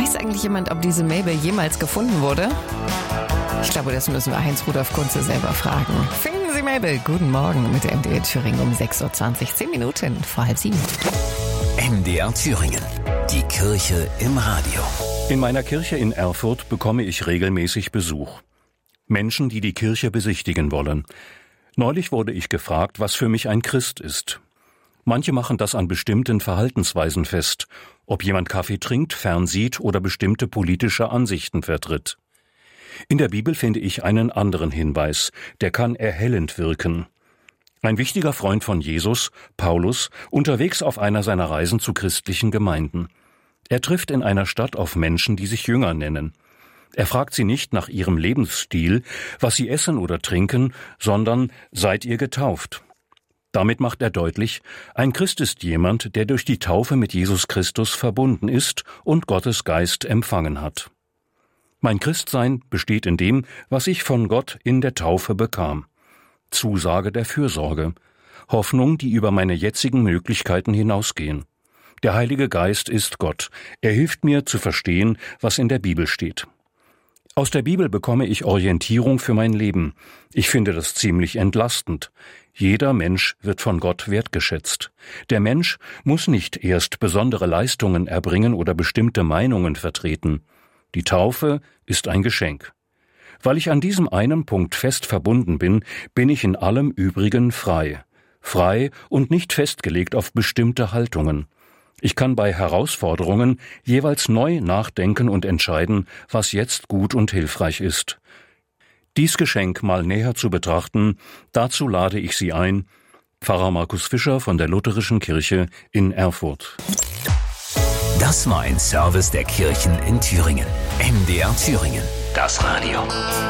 Weiß eigentlich jemand, ob diese Mabel jemals gefunden wurde? Ich glaube, das müssen wir Heinz-Rudolf Kunze selber fragen. Finden Sie Mabel. Guten Morgen mit der MDR Thüringen um 6.20 Uhr, 10 Minuten vor 6:30. MDR Thüringen. Die Kirche im Radio. In meiner Kirche in Erfurt bekomme ich regelmäßig Besuch. Menschen, die die Kirche besichtigen wollen. Neulich wurde ich gefragt, was für mich ein Christ ist. Manche machen das an bestimmten Verhaltensweisen fest, ob jemand Kaffee trinkt, fernsieht oder bestimmte politische Ansichten vertritt. In der Bibel finde ich einen anderen Hinweis, der kann erhellend wirken. Ein wichtiger Freund von Jesus, Paulus, unterwegs auf einer seiner Reisen zu christlichen Gemeinden. Er trifft in einer Stadt auf Menschen, die sich Jünger nennen. Er fragt sie nicht nach ihrem Lebensstil, was sie essen oder trinken, sondern: Seid ihr getauft? Damit macht er deutlich, ein Christ ist jemand, der durch die Taufe mit Jesus Christus verbunden ist und Gottes Geist empfangen hat. Mein Christsein besteht in dem, was ich von Gott in der Taufe bekam. Zusage der Fürsorge, Hoffnung, die über meine jetzigen Möglichkeiten hinausgehen. Der Heilige Geist ist Gott. Er hilft mir zu verstehen, was in der Bibel steht. Aus der Bibel bekomme ich Orientierung für mein Leben. Ich finde das ziemlich entlastend. Jeder Mensch wird von Gott wertgeschätzt. Der Mensch muss nicht erst besondere Leistungen erbringen oder bestimmte Meinungen vertreten. Die Taufe ist ein Geschenk. Weil ich an diesem einen Punkt fest verbunden bin, bin ich in allem Übrigen frei. Frei und nicht festgelegt auf bestimmte Haltungen. Ich kann bei Herausforderungen jeweils neu nachdenken und entscheiden, was jetzt gut und hilfreich ist. Dies Geschenk mal näher zu betrachten, dazu lade ich Sie ein, Pfarrer Markus Fischer von der Lutherischen Kirche in Erfurt. Das war ein Service der Kirchen in Thüringen. MDR Thüringen. Das Radio.